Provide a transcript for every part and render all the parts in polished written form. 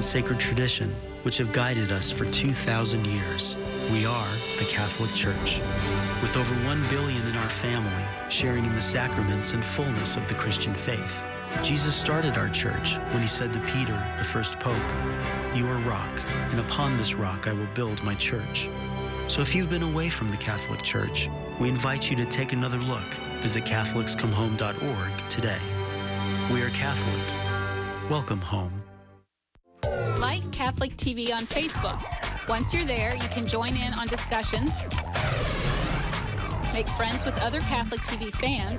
and sacred tradition, which have guided us for 2,000 years. We are the Catholic Church, with over 1 billion in our family, sharing in the sacraments and fullness of the Christian faith. Jesus started our church when he said to Peter, the first pope, "You are rock, and upon this rock I will build my church." So if you've been away from the Catholic Church, we invite you to take another look. Visit CatholicsComeHome.org today. We are Catholic. Welcome home. Like Catholic TV on Facebook. Once you're there, you can join in on discussions, make friends with other Catholic TV fans,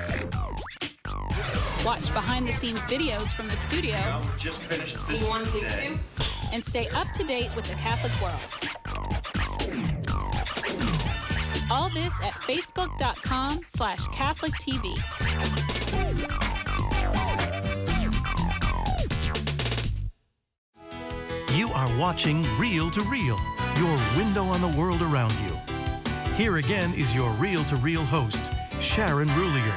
watch behind-the-scenes videos from the studio, just finished this and stay up to date with the Catholic world. All this at facebook.com/CatholicTV. You are watching Reel to Reel, your window on the world around you. Here again is your Reel to Reel host, Sharon Ruliger.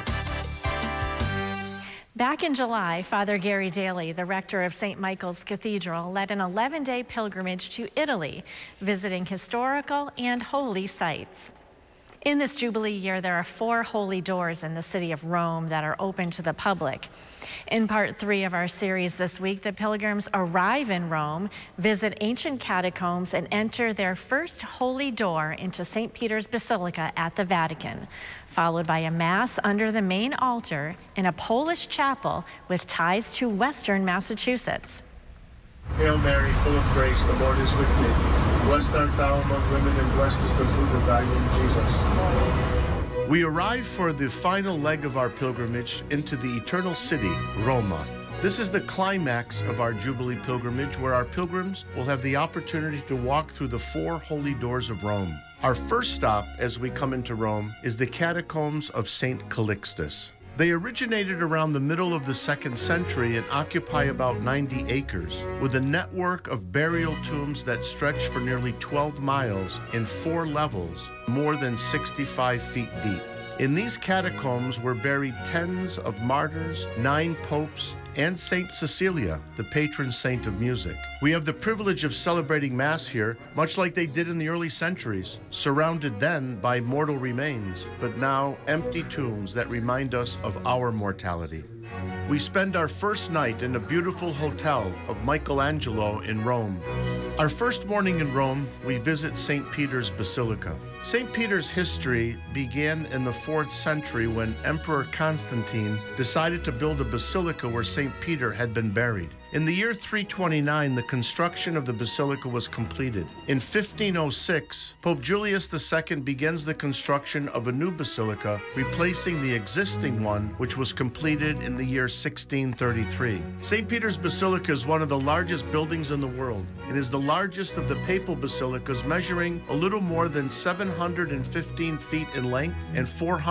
Back in July, Father Gary Daly, the rector of St. Michael's Cathedral, led an 11-day pilgrimage to Italy, visiting historical and holy sites. In this Jubilee year, there are 4 holy doors in the city of Rome that are open to the public. In part 3 of our series this week, the pilgrims arrive in Rome, visit ancient catacombs, and enter their first holy door into St. Peter's Basilica at the Vatican, followed by a Mass under the main altar in a Polish chapel with ties to Western Massachusetts. Hail Mary, full of grace, the Lord is with thee. Blessed art thou among women, and blessed is the fruit of thy womb, Jesus. We arrive for the final leg of our pilgrimage into the eternal city, Roma. This is the climax of our Jubilee pilgrimage, where our pilgrims will have the opportunity to walk through the 4 holy doors of Rome. Our first stop as we come into Rome is the catacombs of St. Calixtus. They originated around the middle of the 2nd century and occupy about 90 acres, with a network of burial tombs that stretch for nearly 12 miles in 4 levels, more than 65 feet deep. In these catacombs were buried tens of martyrs, 9 popes, and Saint Cecilia, the patron saint of music. We have the privilege of celebrating Mass here, much like they did in the early centuries, surrounded then by mortal remains, but now empty tombs that remind us of our mortality. We spend our first night in a beautiful hotel of Michelangelo in Rome. Our first morning in Rome, we visit St. Peter's Basilica. St. Peter's history began in the 4th century when Emperor Constantine decided to build a basilica where St. Peter had been buried. In the year 329, the construction of the basilica was completed. In 1506, Pope Julius II begins the construction of a new basilica, replacing the existing one, which was completed in the year 1633. St. Peter's Basilica is one of the largest buildings in the world. It is the largest of the papal basilicas, measuring a little more than 715 feet in length and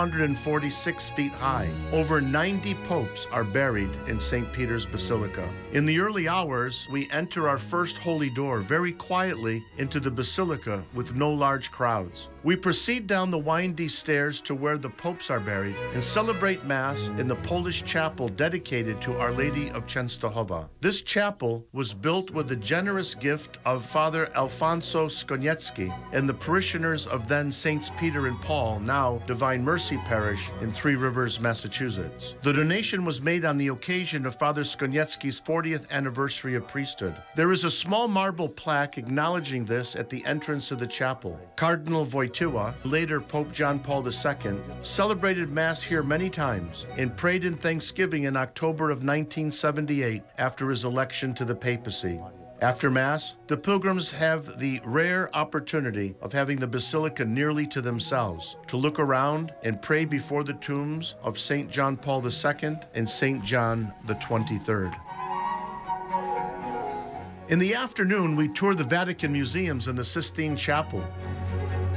446 feet high. Over 90 popes are buried in St. Peter's Basilica. In the early hours, we enter our first holy door very quietly into the basilica with no large crowds. We proceed down the windy stairs to where the popes are buried and celebrate Mass in the Polish chapel dedicated to Our Lady of Częstochowa. This chapel was built with the generous gift of Father Alfonso Skoniecki and the parishioners of then Saints Peter and Paul, now Divine Mercy Parish in Three Rivers, Massachusetts. The donation was made on the occasion of Father Skoniecki's 40th anniversary of priesthood. There is a small marble plaque acknowledging this at the entrance of the chapel. Cardinal Wojtyła, later Pope John Paul II, celebrated Mass here many times and prayed in thanksgiving in October of 1978 after his election to the papacy. After Mass, the pilgrims have the rare opportunity of having the basilica nearly to themselves, to look around and pray before the tombs of St. John Paul II and St. John the 23rd. In the afternoon, we tour the Vatican museums and the Sistine Chapel.